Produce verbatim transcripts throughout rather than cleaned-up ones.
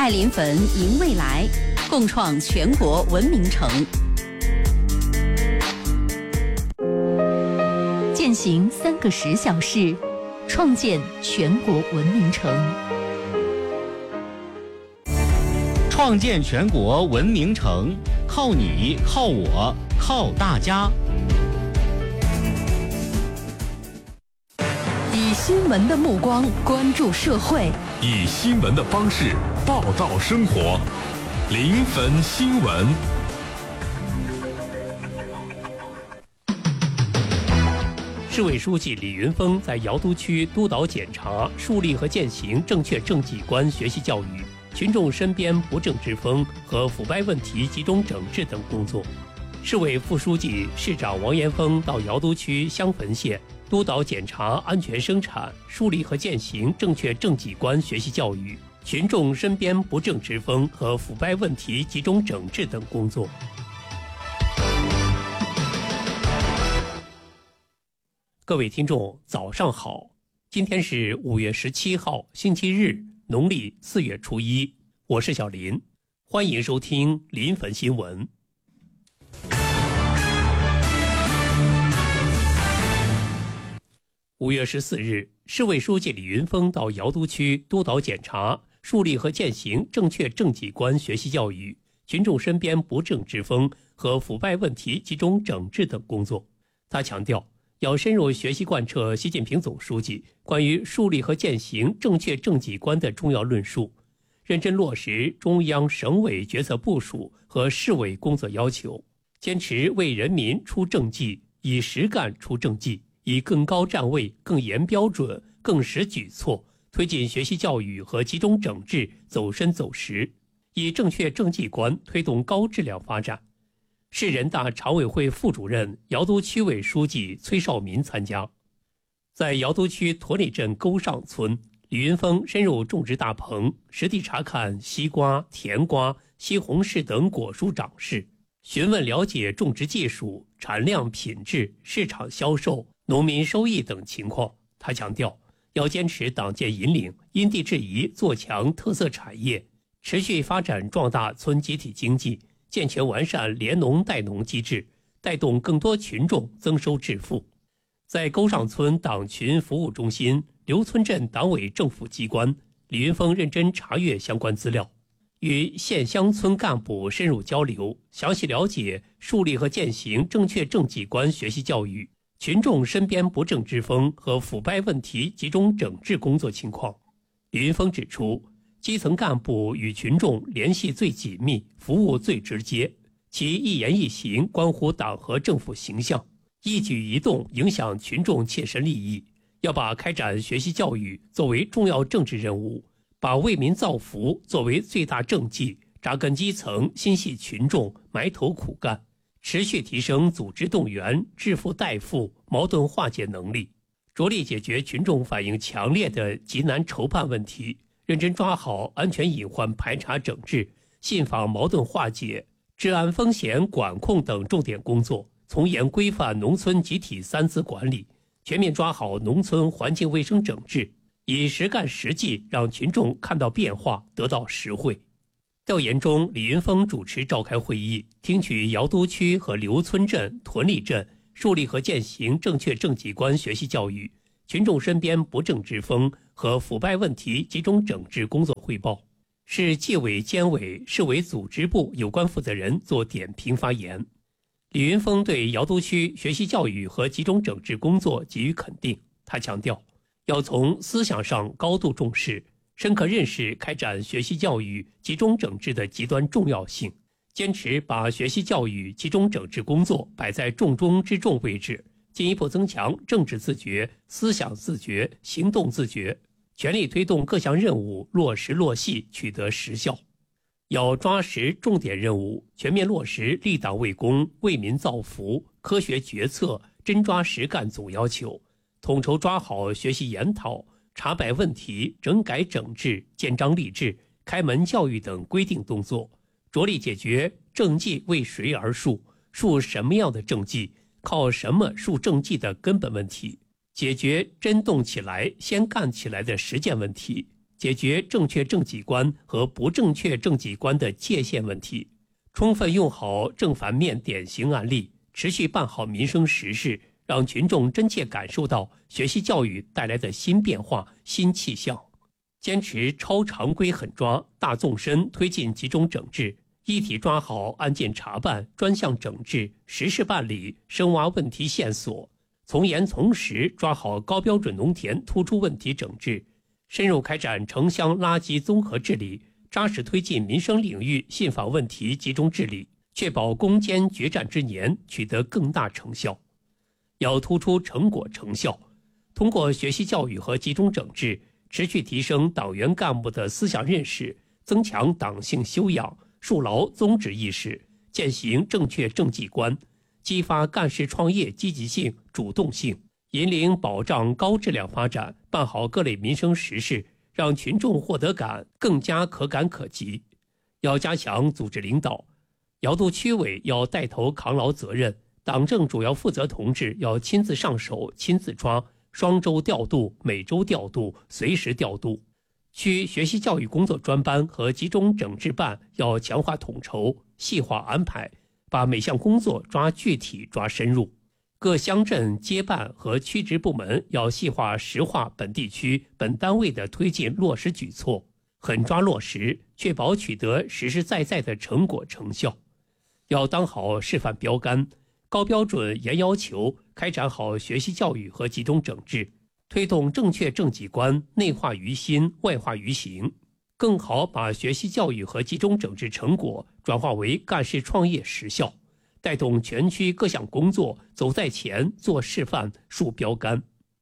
爱临汾迎未来，共创全国文明城。践行三个十小事，创建全国文明城。 创建全国文明城，靠你，靠我，靠大家。 以新闻的目光关注社会， 以新闻的方式报道生活。临汾新闻。 市委书记李云峰在瑶都区督导检查树立和践行正确政绩观学习教育、群众身边不正之风和腐败问题集中整治等工作。市委副书记、市长王延峰到瑶都区襄汾县督导检查安全生产、树立和践行正确政绩观学习教育、群众身边不正之风和腐败问题集中整治等工作。各位听众，早上好！今天是五月十七号，星期日，农历四月初一。我是小林，欢迎收听临汾新闻。五月十四日，市委书记李云峰到瑶都区督导检查树立和践行正确政绩观学习教育、群众身边不正之风和腐败问题集中整治等工作。他强调，要深入学习贯彻习近平总书记关于树立和践行正确政绩观的重要论述，认真落实中央省委决策部署和市委工作要求，坚持为人民出政绩，以实干出政绩，以更高站位、更严标准、更实举措，推进学习教育和集中整治走深走实，以正确政绩观推动高质量发展。市人大常委会副主任、瑶都区委书记崔少民参加。在瑶都区屯里镇沟上村，李云峰深入种植大棚，实地查看西瓜、甜瓜、西红柿等果蔬长势，询问了解种植技术、产量、品质、市场销售、农民收益等情况。他强调，要坚持党建引领，因地制宜做强特色产业，持续发展壮大村集体经济，健全完善联农带农机制，带动更多群众增收致富。在沟上村党群服务中心、刘村镇党委政府机关，李云峰认真查阅相关资料，与县乡村干部深入交流，详细了解树立和践行正确政绩观学习教育、群众身边不正之风和腐败问题集中整治工作情况。李云峰指出，基层干部与群众联系最紧密，服务最直接，其一言一行关乎党和政府形象，一举一动影响群众切身利益。要把开展学习教育作为重要政治任务，把为民造福作为最大政绩，扎根基层，心系群众，埋头苦干，持续提升组织动员、致富代富、矛盾化解能力，着力解决群众反映强烈的急难筹办问题，认真抓好安全隐患排查整治、信访矛盾化解、治安风险管控等重点工作，从严规范农村集体三资管理，全面抓好农村环境卫生整治，以实干实际让群众看到变化，得到实惠。调研中，李云峰主持召开会议，听取瑶都区和刘村镇、屯里镇树立和践行正确政绩观学习教育、群众身边不正之风和腐败问题集中整治工作汇报。市纪委监委、市委组织部有关负责人做点评发言。李云峰对瑶都区学习教育和集中整治工作给予肯定。他强调，要从思想上高度重视，深刻认识开展学习教育集中整治的极端重要性，坚持把学习教育集中整治工作摆在重中之重位置，进一步增强政治自觉、思想自觉、行动自觉，全力推动各项任务落实落细，取得实效。要抓实重点任务，全面落实立党为公、为民造福、科学决策、真抓实干总要求，统筹抓好学习研讨、查摆问题、整改整治、建章立制、开门教育等规定动作，着力解决政绩为谁而树、树什么样的政绩、靠什么树政绩的根本问题，解决真动起来、先干起来的实践问题， 解决正确政绩观和不正确政绩观的界限问题，充分用好正反面典型案例，持续办好民生实事，让群众真切感受到学习教育带来的新变化、新气象。坚持超常规狠抓、大纵深推进集中整治，一体抓好案件查办、专项整治、实事办理，深挖问题线索，从严从实抓好高标准农田突出问题整治，深入开展城乡垃圾综合治理，扎实推进民生领域信访问题集中治理，确保攻坚决战之年取得更大成效。要突出成果成效，通过学习教育和集中整治，持续提升党员干部的思想认识，增强党性修养，树牢宗旨意识，践行正确政绩观，激发干事创业积极性、主动性，引领保障高质量发展，办好各类民生实事，让群众获得感更加可感可及。要加强组织领导，瑶都区委要带头扛牢责任，党政主要负责同志要亲自上手、亲自抓，双周调度、每周调度、随时调度。区学习教育工作专班和集中整治办要强化统筹、细化安排，把每项工作抓具体、抓深入。各乡镇街办和区直部门要细化实化本地区、本单位的推进落实举措，狠抓落实，确保取得实实在在的成果成效。要当好示范标杆，高标准严要求，开展好学习教育和集中整治，推动正确政绩观内化于心、外化于行，更好把学习教育和集中整治成果转化为干事创业实效，带动全区各项工作走在前、做示范、树标杆。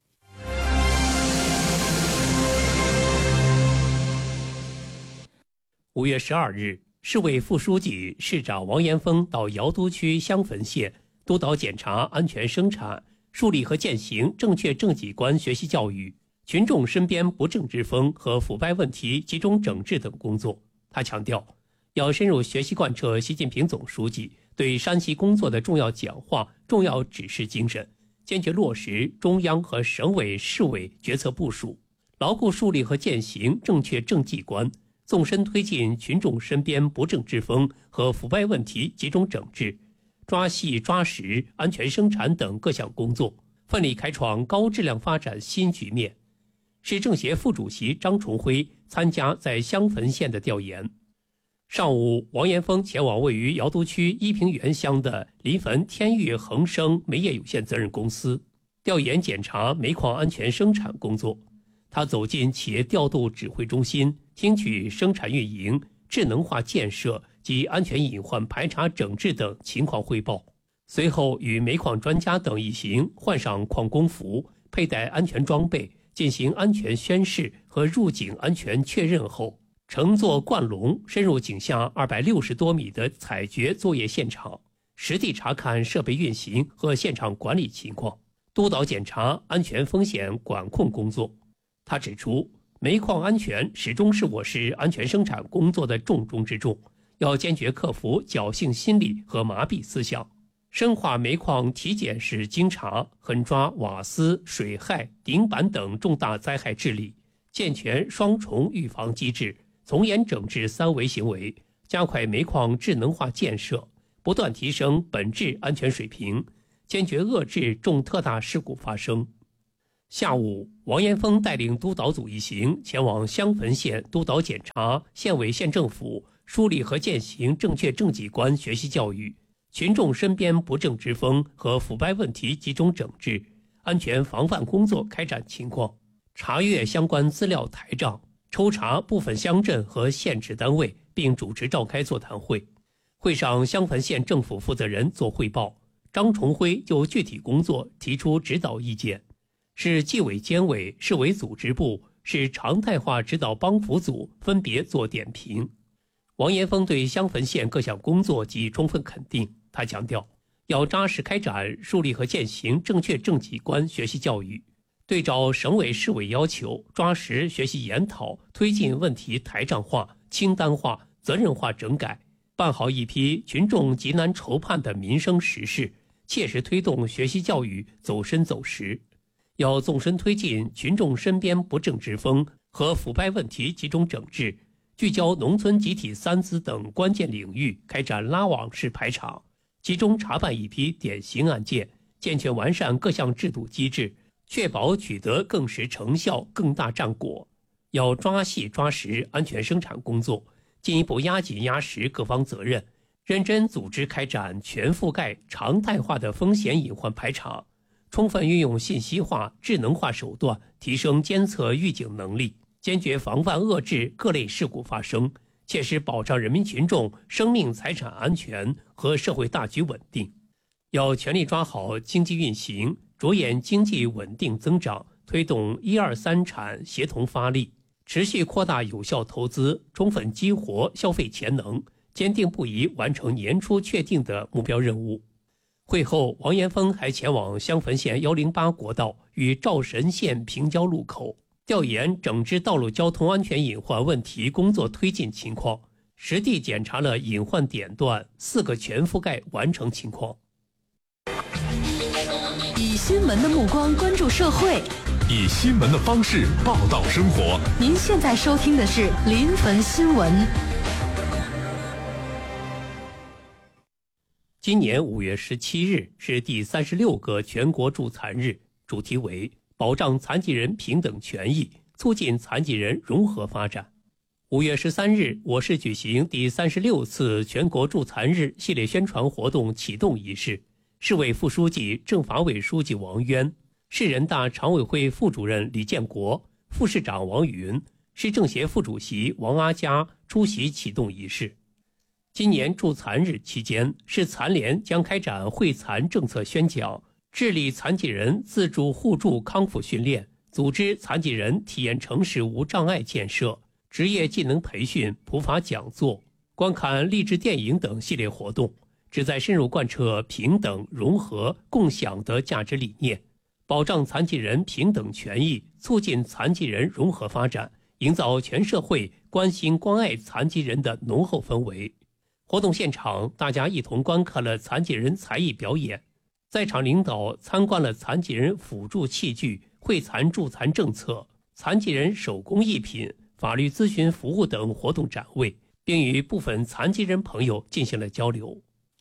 五月十二日，市委副书记、市长王延峰到瑶都区襄汾县督导检查安全生产，树立和践行正确政绩观学习教育、群众身边不正之风和腐败问题集中整治等工作。他强调，要深入学习贯彻习近平总书记对山西工作的重要讲话、重要指示精神，坚决落实中央和省委、市委决策部署，牢固树立和践行正确政绩观，纵深推进群众身边不正之风和腐败问题集中整治，抓细抓实安全生产等各项工作，奋力开创高质量发展新局面。市政协副主席张崇辉参加在襄汾县的调研。上午，王延峰前往位于瑶都区依平原乡的临汾天域恒生煤业有限责任公司，调研检查煤矿安全生产工作。他走进企业调度指挥中心，听取生产运营、智能化建设及安全隐患排查整治等情况汇报。随后与煤矿专家等一行换上矿工服，佩戴安全装备，进行安全宣示和入井安全确认后，乘坐灌龙深入井下二百六十多米的采掘作业现场，实地查看设备运行和现场管理情况，督导检查安全风险管控工作。他指出，煤矿安全始终是我市安全生产工作的重中之重，要坚决克服侥幸心理和麻痹思想，深化煤矿体检室经查，狠抓瓦斯、水害、顶板等重大灾害治理，健全双重预防机制，从严整治三违行为，加快煤矿智能化建设，不断提升本质安全水平，坚决遏制重特大事故发生。下午，王延峰带领督导组一行前往襄汾县督导检查县委县政府梳理和践行正确政绩观学习教育、群众身边不正之风和腐败问题集中整治、安全防范工作开展情况，查阅相关资料台账，抽查部分乡镇和县直单位，并主持召开座谈会。会上，襄汾县政府负责人作汇报，张崇辉就具体工作提出指导意见。市纪委监委、市委组织部、市常态化指导帮扶组分别作点评。王延峰对襄汾县各项工作给予充分肯定。他强调，要扎实开展树立和践行正确政绩观学习教育，对照省委市委要求，抓实学习研讨，推进问题台账化、清单化、责任化整改，办好一批群众急难愁盼的民生实事，切实推动学习教育走深走实。要纵深推进群众身边不正之风和腐败问题集中整治，聚焦农村集体三资等关键领域开展拉网式排查，集中查办一批典型案件，健全完善各项制度机制，确保取得更实成效、更大战果。要抓细抓实安全生产工作，进一步压紧压实各方责任，认真组织开展全覆盖、常态化的风险隐患排查，充分运用信息化、智能化手段，提升监测预警能力，坚决防范遏制各类事故发生，切实保障人民群众生命财产安全和社会大局稳定。要全力抓好经济运行，着眼经济稳定增长，推动一二三产协同发力，持续扩大有效投资，充分激活消费潜能，坚定不移完成年初确定的目标任务。会后，王延峰还前往襄汾县一零八国道与赵神县平交路口调研整治道路交通安全隐患问题工作推进情况，实地检查了隐患点段四个全覆盖完成情况。 以新闻的目光关注社会， 以新闻的方式报道生活。 您现在收听的是临汾新闻。 今年五月十七日是第三十六个全国助残日，主题为保障残疾人平等权益，促进残疾人融合发展。五月十三日，我市举行第三十六次全国助残日系列宣传活动启动仪式。市委副书记、政法委书记王渊，市人大常委会副主任李建国，副市长王云，市政协副主席王阿佳出席启动仪式。今年助残日期间，市残联将开展惠残政策宣讲，致力残疾人自助互助康复训练，组织残疾人体验城市无障碍建设、职业技能培训、普法讲座、观看励志电影等系列活动，旨在深入贯彻平等、融合、共享的价值理念，保障残疾人平等权益，促进残疾人融合发展，营造全社会关心关爱残疾人的浓厚氛围。活动现场，大家一同观看了残疾人才艺表演，在场领导参观了残疾人辅助器具、惠残助残政策、残疾人手工艺品、法律咨询服务等活动展位，并与部分残疾人朋友进行了交流。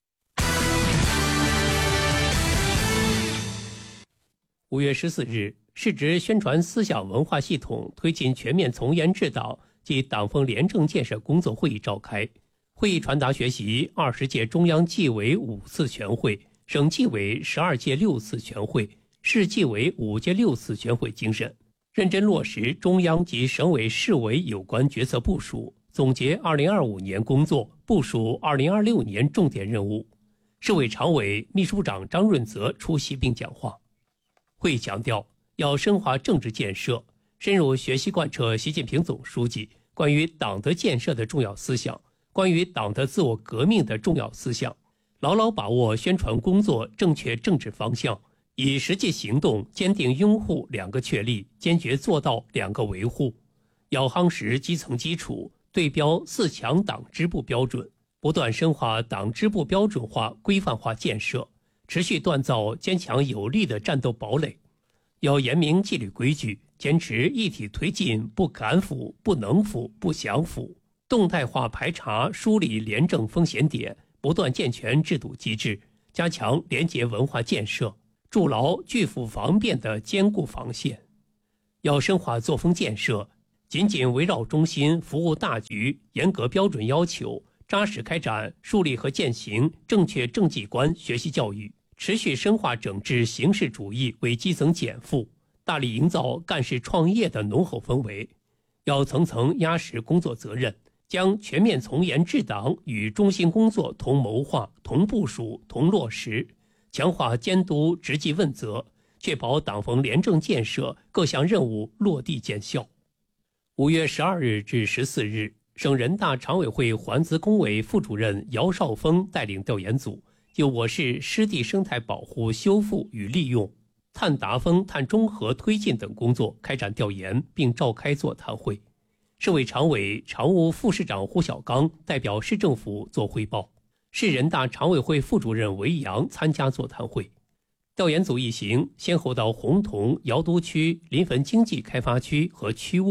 五月十四日，市直宣传思想文化系统推进全面从严治党及党风廉政建设工作会议召开。会议传达学习二十届中央纪委五次全会、省纪委十二届六次全会、市纪委五届六次全会精神，认真落实中央及省委市委有关决策部署，总结二零二五年工作，部署二零二六年重点任务。市委常委、秘书长张润泽出席并讲话。会议强调，要深化政治建设，深入学习贯彻习近平总书记关于党的建设的重要思想，关于党的自我革命的重要思想，牢牢把握宣传工作正确政治方向，以实际行动坚定拥护两个确立，坚决做到两个维护。要夯实基层基础，对标四强党支部标准，不断深化党支部标准化、规范化建设，持续锻造坚强有力的战斗堡垒。要严明纪律规矩，坚持一体推进，不敢腐、不能腐、不想腐。动态化排查梳理廉政风险点，不断健全制度机制，加强廉洁文化建设，筑牢拒腐防变的坚固防线。要深化作风建设，紧紧围绕中心服务大局，严格标准要求，扎实开展树立和践行正确政绩观学习教育，持续深化整治形式主义为基层减负，大力营造干事创业的浓厚氛围。要层层压实工作责任，将全面从严治党与中心工作同谋划、同部署、同落实，强化监督执纪问责，确保党风廉政建设各项任务落地见效。五月十二日至十四日，省人大常委会环资工委副主任姚少峰带领调研组，就我市湿地生态保护修复与利用、碳达峰、碳中和推进等工作开展调研，并召开座谈会。市委常委、常务副市长胡小刚代表市政府作汇报，市人大常委会副主任韦阳参加座谈会。调研组一行先后到洪洞、瑶都区、临汾经济开发区和曲沃，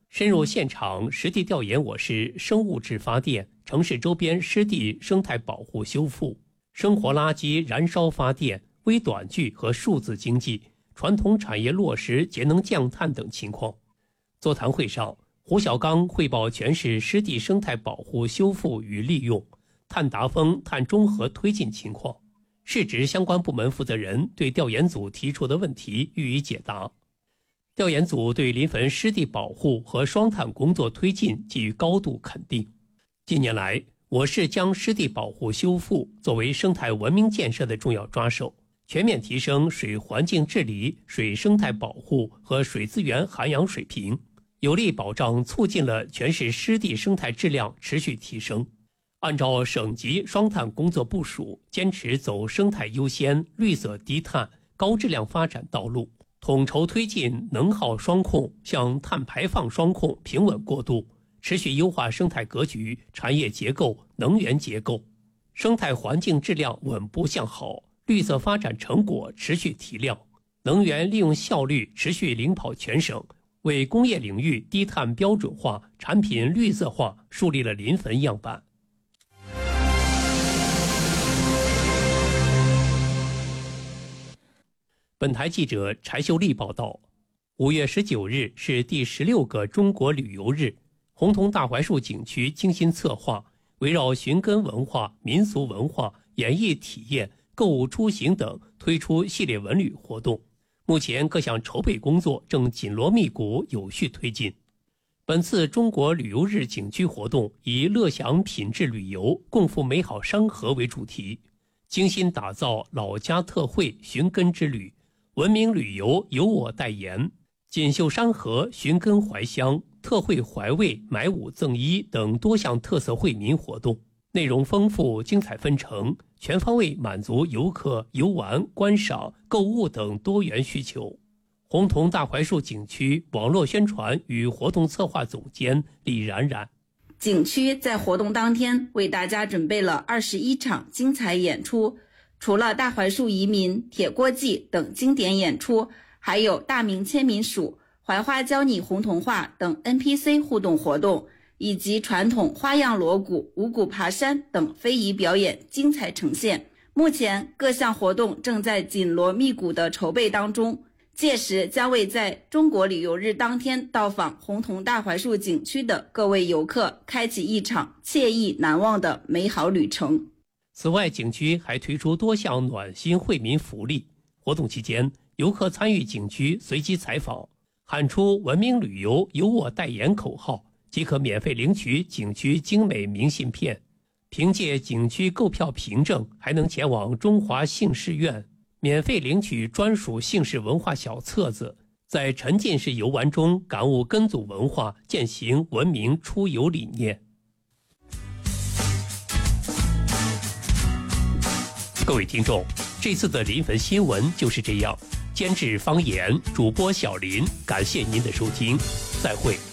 深入现场实地调研我市生物质发电、城市周边湿地生态保护修复、生活垃圾燃烧发电、微短距和数字经济、传统产业落实节能降碳等情况。座谈会上，胡小刚汇报全市湿地生态保护修复与利用、碳达峰、碳中和推进情况。市直相关部门负责人对调研组提出的问题予以解答。调研组对临汾湿地保护和双碳工作推进给予高度肯定。近年来，我市将湿地保护修复作为生态文明建设的重要抓手，全面提升水环境治理、水生态保护和水资源涵养水平，有力保障促进了全市湿地生态质量持续提升。按照省级双碳工作部署，坚持走生态优先、绿色低碳、高质量发展道路，统筹推进能耗双控向碳排放双控平稳过渡，持续优化生态格局、产业结构、能源结构，生态环境质量稳步向好，绿色发展成果持续提亮，能源利用效率持续领跑全省，为工业领域低碳标准化、产品绿色化树立了临汾样板。本台记者柴秀丽报道，五月十九日是第十六个中国旅游日，洪桐大槐树景区精心策划，围绕寻根文化、民俗文化、演艺体验、购物出行等推出系列文旅活动。目前各项筹备工作正紧锣密鼓有序推进。本次中国旅游日景区活动以乐享品质旅游、共赴美好山河为主题，精心打造老家特惠寻根之旅、文明旅游由我代言、锦绣山河寻根怀乡、特惠怀味买五赠一等多项特色惠民活动，内容丰富、精彩纷呈，全方位满足游客游玩、观赏、购物等多元需求。洪桐大槐树景区网络宣传与活动策划总监李冉冉， 景区在活动当天为大家准备了二十一场精彩演出，除了大槐树移民、铁锅记等经典演出，还有大明签名署、槐花教你洪桐话等 N P C 互动活动，以及传统花样锣鼓、五谷爬山等非遗表演精彩呈现。目前各项活动正在紧锣密鼓的筹备当中，届时将为在中国旅游日当天到访洪桐大槐树景区的各位游客开启一场惬意难忘的美好旅程。 此外，景区还推出多项暖心惠民福利。活动期间，游客参与景区随机采访，喊出文明旅游由我代言口号，即可免费领取景区精美明信片。凭借景区购票凭证，还能前往中华姓氏院免费领取专属姓氏文化小册子，在沉浸式游玩中感悟根祖文化，践行文明出游理念。各位听众，这次的临汾新闻就是这样。监制方言，主播小林，感谢您的收听，再会。